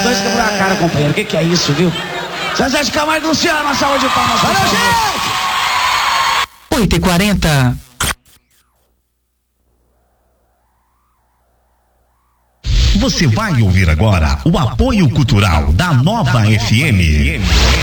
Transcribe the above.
dois quebrou a cara, companheiro. O que é isso, viu? Zezé de Camargo e Luciano, uma salva de palmas. Valeu, gente! 8h40. Você vai ouvir agora o apoio cultural da Nova FM.